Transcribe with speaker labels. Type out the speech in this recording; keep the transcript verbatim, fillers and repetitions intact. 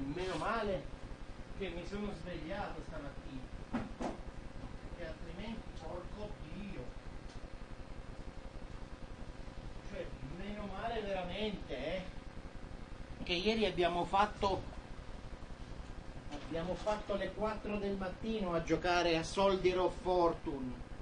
Speaker 1: meno male che mi sono svegliato stamattina, perché altrimenti, porco Dio, cioè meno male veramente, eh, che ieri abbiamo fatto abbiamo fatto le quattro del mattino a giocare a Soldier of Fortune.